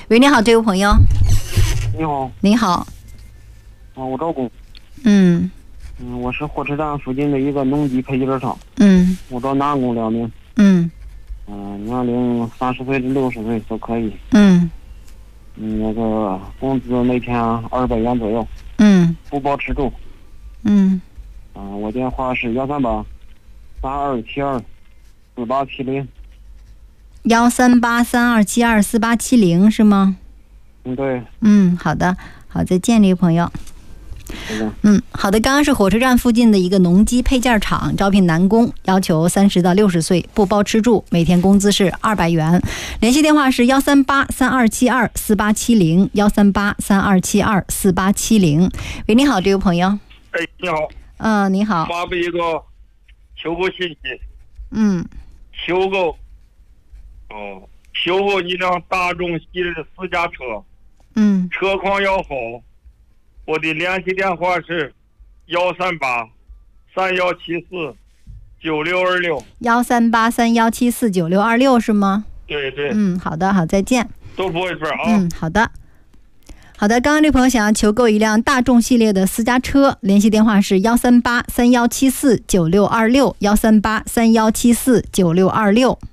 喂，你好，这位朋友。 你好。 你好。 我赵工。我是火车站附近的一个农机配件厂。我找男工2名。年龄30岁至60岁都可以。那个工资每天200元左右。不包吃住。我电话是138-3272-4870。 138-3272-4870是吗？ 对。 好的，好，再见，这位朋友。好的，刚刚是火车站附近的一个农机配件厂招聘男工，要求30到60岁，不包吃住，每天工资是200元。联系电话是138-3272-4870 138-3272-4870。喂，你好，这位朋友。 你好。 你好。 发布一个求购信息。求购一辆大众系列的私家车。车况要好。我的联系电话是138-3174-9626。 138-3174-9626是吗？ 对对。 好的，好，再见。 都不会份啊。 好的。好的，刚刚这朋友想要求购一辆大众系列的私家车，联系电话是138-3174-9626 138-3174-9626。